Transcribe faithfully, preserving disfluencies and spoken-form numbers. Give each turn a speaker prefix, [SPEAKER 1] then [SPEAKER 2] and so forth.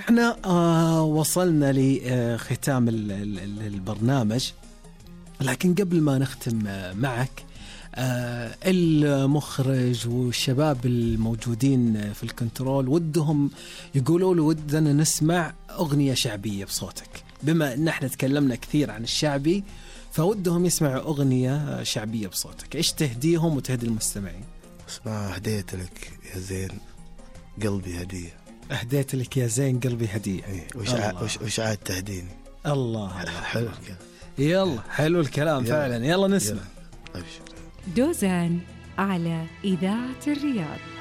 [SPEAKER 1] احنا آه وصلنا لختام البرنامج، لكن قبل ما نختم معك آه المخرج والشباب الموجودين في الكنترول ودهم يقولوا له ودنا نسمع أغنية شعبية بصوتك، بما ان احنا تكلمنا كثير عن الشعبي فودهم يسمعوا أغنية شعبية بصوتك. ايش تهديهم وتهدي المستمعين؟
[SPEAKER 2] اسمع هديت لك يا زين قلبي هدية.
[SPEAKER 1] أهديت لك يا زين قلبي هدية.
[SPEAKER 2] وش ع... وش وش عاد تهديني.
[SPEAKER 1] الله
[SPEAKER 2] حلو الكلام.
[SPEAKER 1] يلا حلو الكلام يلا. فعلا يلا نسمع.
[SPEAKER 2] يلا.
[SPEAKER 3] دوزان على إذاعة الرياض.